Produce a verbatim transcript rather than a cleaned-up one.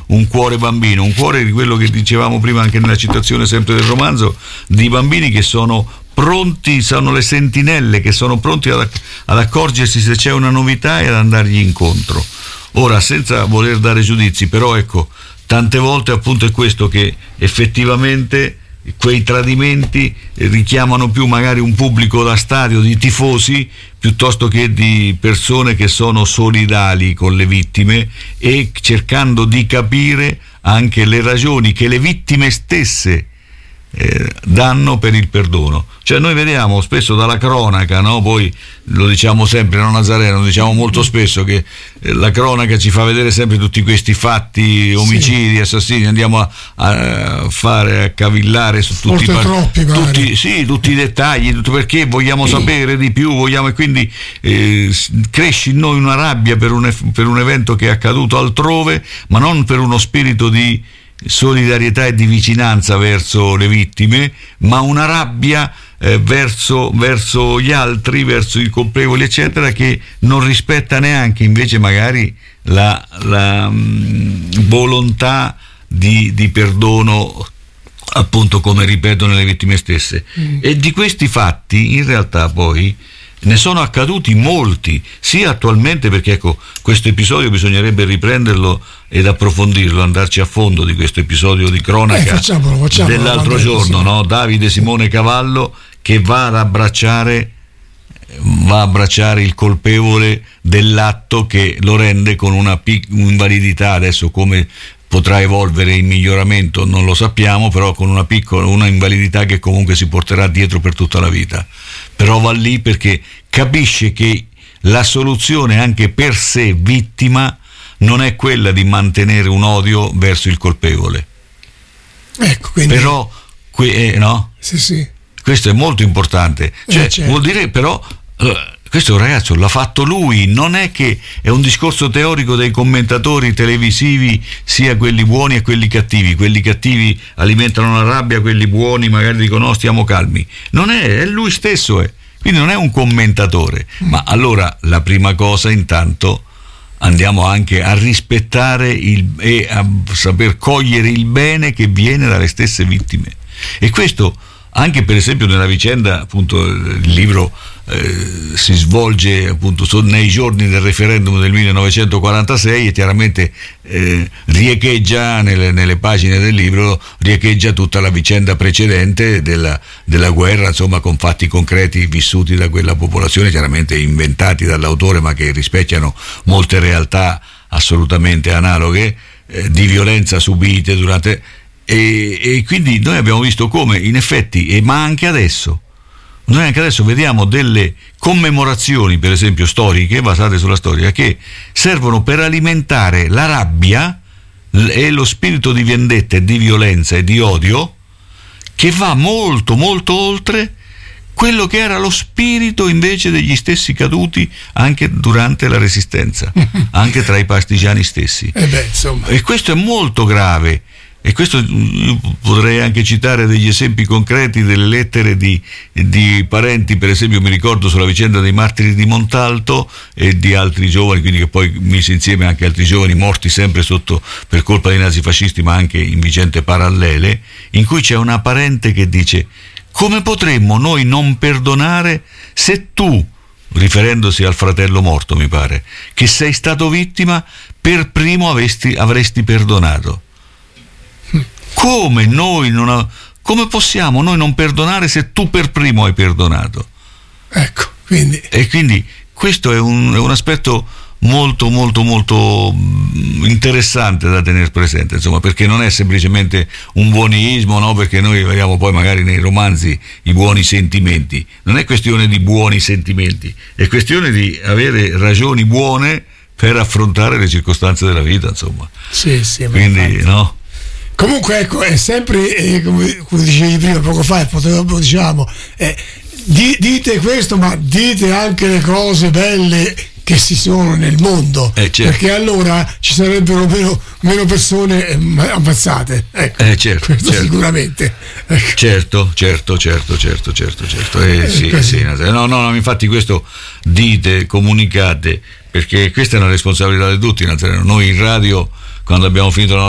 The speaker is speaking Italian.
un cuore bambino, un cuore di quello che dicevamo prima anche nella citazione sempre del romanzo, di bambini che sono pronti, sono le sentinelle che sono pronti ad, ad accorgersi se c'è una novità e ad andargli incontro. Ora, senza voler dare giudizi, però ecco, tante volte appunto è questo, che effettivamente quei tradimenti richiamano più magari un pubblico da stadio di tifosi piuttosto che di persone che sono solidali con le vittime e cercando di capire anche le ragioni che le vittime stesse Eh, danno per il perdono. Cioè noi vediamo spesso dalla cronaca, no? Poi lo diciamo sempre, no Nazareno, lo diciamo molto spesso che eh, la cronaca ci fa vedere sempre tutti questi fatti, omicidi, sì, assassini, andiamo a, a fare, a cavillare su tutti, i, troppi, tutti, sì, tutti i dettagli, tutto perché vogliamo sì. sapere di più, vogliamo, e quindi eh, cresce in noi una rabbia per un, per un evento che è accaduto altrove, ma non per uno spirito di solidarietà e di vicinanza verso le vittime, ma una rabbia eh, verso, verso gli altri, verso i colpevoli eccetera, che non rispetta neanche invece magari la, la mh, volontà di, di perdono, appunto, come ripetono le vittime stesse. Mm. E di questi fatti in realtà poi ne sono accaduti molti, sia attualmente, perché ecco, questo episodio bisognerebbe riprenderlo ed approfondirlo, andarci a fondo di questo episodio di cronaca eh, facciamolo, facciamolo, dell'altro giorno, sì. no? Davide Simone Cavallo che va ad abbracciare va a abbracciare il colpevole dell'atto che lo rende con una pic- invalidità, adesso come potrà evolvere in miglioramento non lo sappiamo, però con una piccola una invalidità che comunque si porterà dietro per tutta la vita. Però va lì perché capisce che la soluzione anche per sé vittima non è quella di mantenere un odio verso il colpevole. Ecco, quindi però que- eh, no? Sì, sì. Questo è molto importante. Cioè, eh, certo. vuol dire però allora, questo ragazzo l'ha fatto lui, non è che è un discorso teorico dei commentatori televisivi, sia quelli buoni e quelli cattivi. Quelli cattivi alimentano la rabbia, quelli buoni magari dicono no, stiamo calmi. Non è, è lui stesso, è. Quindi non è un commentatore. Ma allora la prima cosa, intanto andiamo anche a rispettare il, e a saper cogliere il bene che viene dalle stesse vittime. E questo anche per esempio nella vicenda, appunto il libro eh, si svolge appunto nei giorni del referendum del millenovecentoquarantasei e chiaramente eh, riecheggia nelle, nelle pagine del libro riecheggia tutta la vicenda precedente della, della guerra, insomma, con fatti concreti vissuti da quella popolazione, chiaramente inventati dall'autore ma che rispecchiano molte realtà assolutamente analoghe eh, di violenza subite durante. E, e quindi noi abbiamo visto come in effetti, e ma anche adesso, noi anche adesso vediamo delle commemorazioni, per esempio storiche, basate sulla storia, che servono per alimentare la rabbia e lo spirito di vendetta e di violenza e di odio, che va molto molto oltre quello che era lo spirito invece degli stessi caduti anche durante la resistenza, anche tra i partigiani stessi. Eh beh, insomma. E questo è molto grave. E questo io potrei anche citare degli esempi concreti delle lettere di, di parenti, per esempio mi ricordo sulla vicenda dei martiri di Montalto e di altri giovani, quindi che poi mise insieme anche altri giovani morti sempre sotto per colpa dei nazifascisti ma anche in vicende parallele, in cui c'è una parente che dice: come potremmo noi non perdonare se tu, riferendosi al fratello morto mi pare, che sei stato vittima, per primo avesti, avresti perdonato. Come noi non ha, come possiamo noi non perdonare se tu per primo hai perdonato? Ecco, quindi e quindi questo è un, è un aspetto molto molto molto interessante da tenere presente, insomma, perché non è semplicemente un buonismo, no? Perché noi vediamo poi magari nei romanzi i buoni sentimenti, non è questione di buoni sentimenti, è questione di avere ragioni buone per affrontare le circostanze della vita, insomma. Sì, sì, quindi infatti. No? Comunque ecco, è sempre eh, come, come dicevi prima poco fa, potevamo, diciamo eh, di, dite questo, ma dite anche le cose belle che si sono nel mondo, eh, certo. Perché allora ci sarebbero meno, meno persone eh, ammazzate, ecco, eh, certo, questo certo. Sicuramente ecco. certo certo certo certo certo certo eh, eh, sì, sì, no, no, no, infatti questo dite, comunicate, perché questa è una responsabilità di tutti. Noi in radio, quando abbiamo finito la